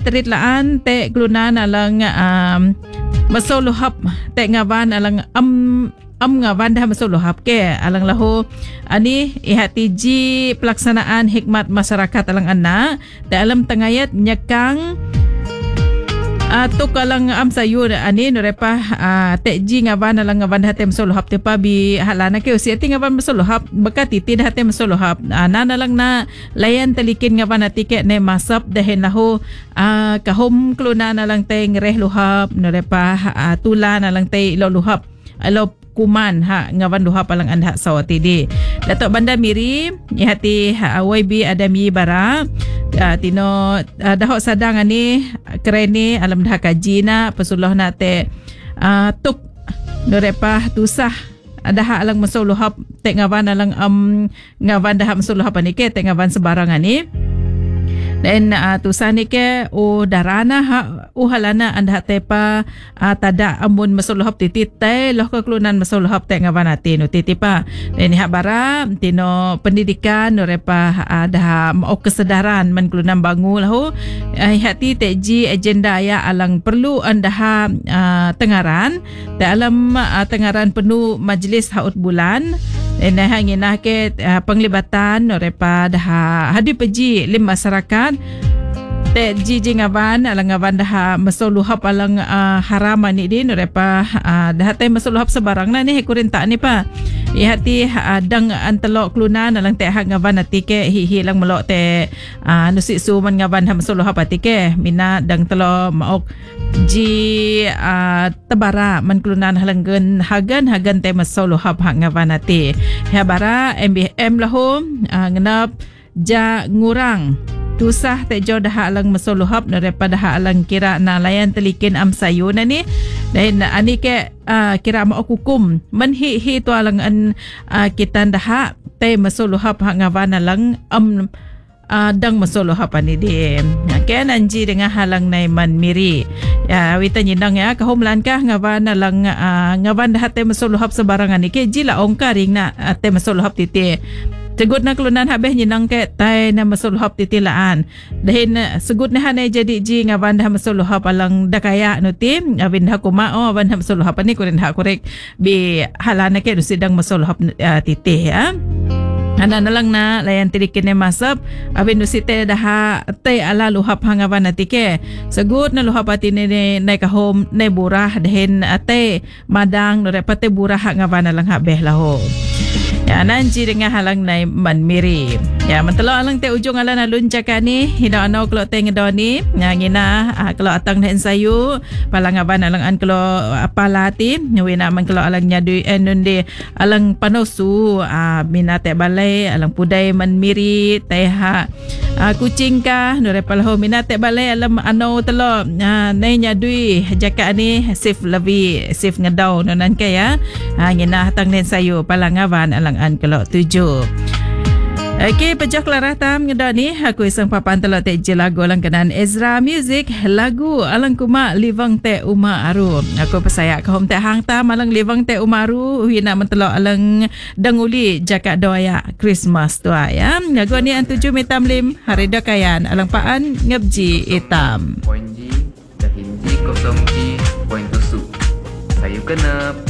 terit laan te klunan alang masuluhap te ngawan alang ngawan dah masuluhap ke alang lahu ani ihatiji pelaksanaan hikmat masyarakat alang anak dalam tengayat nyekang tuk alang sayur ani nurepa teji ngawan alang ngawan hatem suluhap te pa bi halana ke usia ti ngawan suluhap bekati ti hatem suluhap nan alang na layan telikin ngawan atike ne masap dahin lahu kahum klunan alang te ngreh luhap nurepa tulan alang te ilo luhap alo kuman ngawan luhap alang anda sawati di Datuk Bandar Miri ihati YB Adami Bara tino dahok sadang ani kereni alam dah kaji na pesuloh na te tuk nurepa tusah dah alang masuluhap te ngawan alang ngawan dah masuluhap ani ke te ngawan sebarang ani dan tusah ni ke darana halana anda tepa tada amun masuluhap titi te loh keklunan masuluhap te ngawan ati no titi pa dan hak bara tino pendidikan nurepa dah mau kesedaran man kelunan bangu lahu hati teji agenda ya alang perlu anda tengaran dalam tengaran penuh majlis haut bulan dan hangin ke penglibatan nurepa dah hadi peji lim masyarakat te jiji ngawan alang ngawan dah masuluhap alang haraman ni di nurepa dah te masuluhap sebarang na ni kurinta ni pa ihati dang antelok klunan alang te hak ngawan atike hi lang melok te nusi suman ngawan ha masuluhap atike mina dang telo maok ji tebara man klunan halanggen hagan te masuluhap hak ngawan ati ha bara MBM lahu ngenap ja ngurang tusah te jo dah alang masuluhap daripada alang kira na layan telikin sayuna ni dan ani ke kira mau hukum menhi tu alang an kita dah te masuluhap hak ngawan alang dang masuluhap ani di ken anji dengan halang nai man miri ya wita nyindang ya kahumlan kah ngawan alang ngawan dah te masuluhap sebarang ani ke jila ongka ring na te masuluhap titi Tegut na kelunan habis nyinang ke tay na masuluhap titilaan. Dahin segut na hanay jadi ji ngawan dah masuluhap alang dakaya no tim awin dah kumao awan dah masuluhap ni kurin dah korek bi halana ke sidang masuluhap titih ya. Ana nalang na layan tirikin ne masap abin usite dah te ala luhap hangawan atike segut na luhap ati ne nai kahom ne burah dahin ate madang no repate burah hangawan alang habeh laho. Ya nanji dengan halang nai manmiri. Ya mentelo alang te ujung alan alun caka ni hidau anau kalau te ngedoni ya ngina kalau atang hen sayu palangaban alang an kalau apalati wina man kalau alang nyadu enundi alang panosu minate balai alang pudai manmiri teh kucing ka nure palho minate balai alam anau telo nai nyadui jaka ni sif lebih sif ngedau nonan ke ya ngina atang hen sayu palangaban alang an kalau 7. Okey, pejak kelarah tam ngeda ni aku isang papan telok te je lagu alang kenan Ezra Music lagu alang kuma livang te uma aru. Aku pesaya ke hom te hang tam alang livang te uma aru wina mentelok alang danguli jaka doya Christmas tu ya. Lagu ni an 7 mitam lim hari dakayan alang paan ngabji itam. Poin G dahin G kosong G poin tusuk. Sayu kena